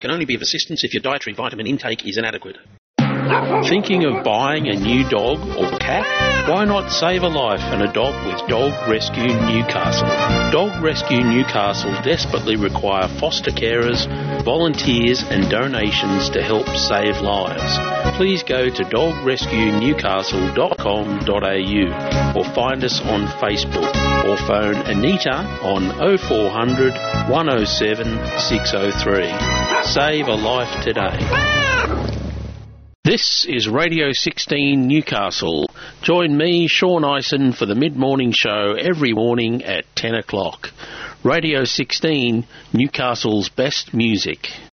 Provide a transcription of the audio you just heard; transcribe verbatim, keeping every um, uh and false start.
Can only be of assistance if your dietary vitamin intake is inadequate. Thinking of buying a new dog or cat? Why not save a life and a dog with Dog Rescue Newcastle? Dog Rescue Newcastle desperately require foster carers, volunteers and donations to help save lives. Please go to dog rescue newcastle dot com dot a u or find us on Facebook or phone Anita on oh four hundred, one oh seven, six oh three. Save a life today. This is Radio sixteen Newcastle. Join me, Sean Ison, for the mid-morning show every morning at ten o'clock. Radio sixteen, Newcastle's best music.